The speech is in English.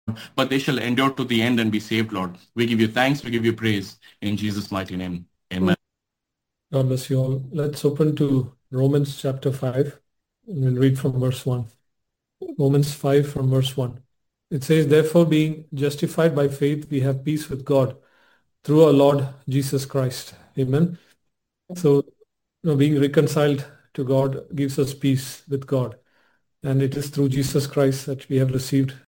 but they shall endure to the end and be saved, Lord. We give you thanks, we give you praise in Jesus' mighty name. Amen. God bless you all. Let's open to Romans chapter 5 and we'll read from verse 1. Romans 5 from verse 1. It says, therefore, being justified by faith, we have peace with God through our Lord Jesus Christ. Amen. So, being reconciled to God gives us peace with God. And it is through Jesus Christ that we have received